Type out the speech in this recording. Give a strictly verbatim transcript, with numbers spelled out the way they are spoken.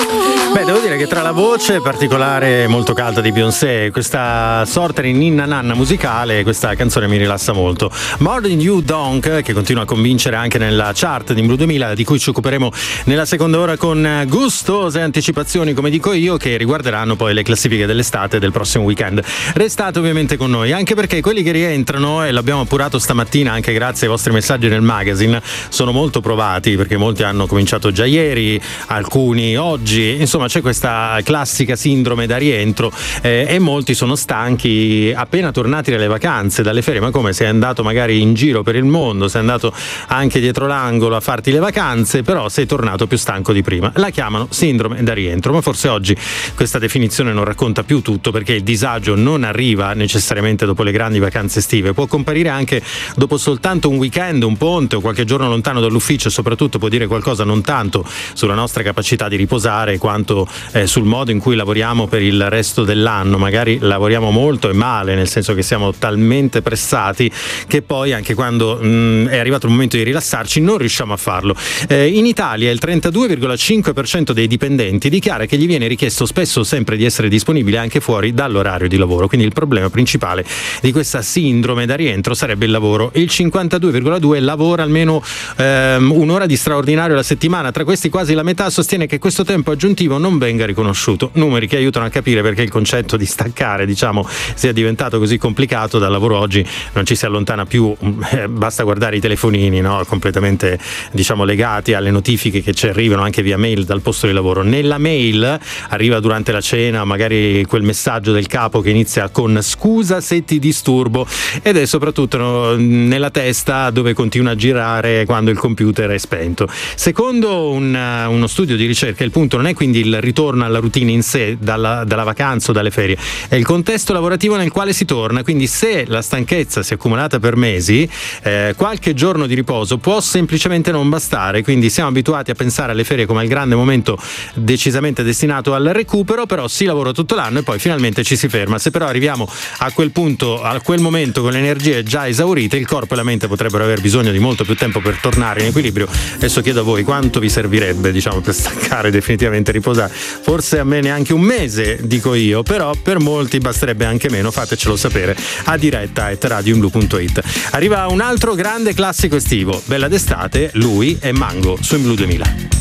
Beh, devo dire che tra la voce particolare molto calda di Beyoncé e questa sorta di ninna nanna musicale, questa canzone mi rilassa molto. More Than You Donk, che continua a convincere anche nella chart di Blu duemila, di cui ci occuperemo nella seconda ora con gustose anticipazioni, come dico io, che riguarderanno poi le classifiche dell'estate del prossimo weekend. Restate ovviamente con noi, anche perché quelli che rientrano, e l'abbiamo appurato stamattina anche grazie ai vostri messaggi nel magazine, sono molto provati, perché molti hanno cominciato già ieri, alcuni oggi, insomma c'è questa classica sindrome da rientro, eh, e molti sono stanchi appena tornati dalle vacanze, dalle ferie. Ma come, sei andato magari in giro per il mondo, sei andato anche dietro l'angolo a farti le vacanze, però sei tornato più stanco di prima. La chiamano sindrome da rientro, ma forse oggi questa definizione non racconta più tutto, perché il disagio non arriva necessariamente dopo le grandi vacanze estive, può comparire anche dopo soltanto un weekend, un ponte o qualche giorno lontano dall'ufficio, e soprattutto può dire qualcosa non tanto sulla nostra capacità di riposare quanto Eh, sul modo in cui lavoriamo per il resto dell'anno. Magari lavoriamo molto e male, nel senso che siamo talmente pressati che poi anche quando mh, è arrivato il momento di rilassarci non riusciamo a farlo. Eh, in Italia il trentadue virgola cinque per cento dei dipendenti dichiara che gli viene richiesto spesso o sempre di essere disponibile anche fuori dall'orario di lavoro, quindi il problema principale di questa sindrome da rientro sarebbe il lavoro. Il cinquantadue virgola due per cento lavora almeno ehm, un'ora di straordinario alla settimana, tra questi quasi la metà sostiene che questo tempo aggiuntivo non venga riconosciuto. Numeri che aiutano a capire perché il concetto di staccare, diciamo, sia diventato così complicato. Dal lavoro oggi non ci si allontana più, eh, basta guardare i telefonini, no? Completamente, diciamo, legati alle notifiche che ci arrivano anche via mail dal posto di lavoro. Nella mail arriva durante la cena magari quel messaggio del capo che inizia con "scusa se ti disturbo", ed è soprattutto no, nella testa dove continua a girare quando il computer è spento. Secondo un, uno studio di ricerca, il punto non è quindi il ritorno alla routine in sé dalla, dalla vacanza o dalle ferie, è il contesto lavorativo nel quale si torna. Quindi se la stanchezza si è accumulata per mesi, eh, qualche giorno di riposo può semplicemente non bastare. Quindi siamo abituati a pensare alle ferie come al grande momento decisamente destinato al recupero, però si lavora tutto l'anno e poi finalmente ci si ferma. Se però arriviamo a quel punto, a quel momento, con le energie già esaurite, il corpo e la mente potrebbero aver bisogno di molto più tempo per tornare in equilibrio. Adesso chiedo a voi quanto vi servirebbe, diciamo, per staccare definitivamente, riposare. Forse a me neanche un mese, dico io, però per molti basterebbe anche meno. Fatecelo sapere a diretta at radioblu punto it. Arriva un altro grande classico estivo, bella d'estate, lui è Mango su Blu duemila.